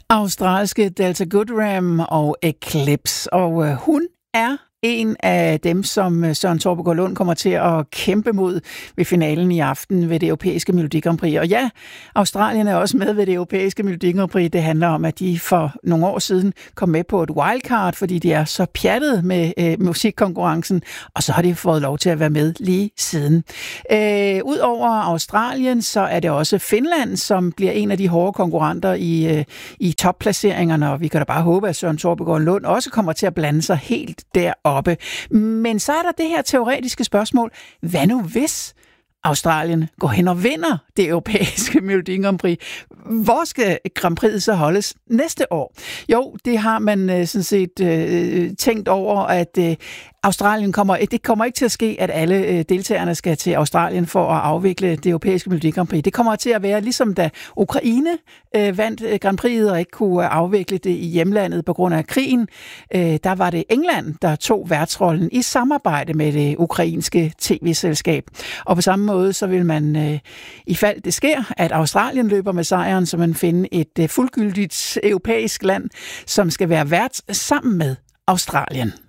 Australske Delta Goodrem og Eclipse, og hun er en af dem, som Søren Torpegaard Lund kommer til at kæmpe mod ved finalen i aften ved det europæiske Melodi Grand Prix. Og ja, Australien er også med ved det europæiske Melodi Grand Prix. Det handler om, at de for nogle år siden kom med på et wildcard, fordi de er så pjattet med musikkonkurrencen, og så har de fået lov til at være med lige siden. Udover Australien, så er det også Finland, som bliver en af de hårde konkurrenter i topplaceringerne, og vi kan da bare håbe, at Søren Torpegaard Lund også kommer til at blande sig helt deroppe. Men så er der det her teoretiske spørgsmål. Hvad nu hvis Australien går hen og vinder det europæiske Melodi Grand Prix? Hvor skal Grand Prixet så holdes næste år? Jo, det har man sådan set tænkt over, at Australien det kommer ikke til at ske, at alle deltagerne skal til Australien for at afvikle det europæiske Melodi Grand Prix. Det kommer til at være ligesom da Ukraine vandt Grand Prixet og ikke kunne afvikle det i hjemlandet på grund af krigen. Der var det England, der tog værtsrollen i samarbejde med det ukrainske tv-selskab. Og på samme måde, så vil man, i fald det sker, at Australien løber med sejren, så man finder et fuldgyldigt europæisk land, som skal være vært sammen med Australien.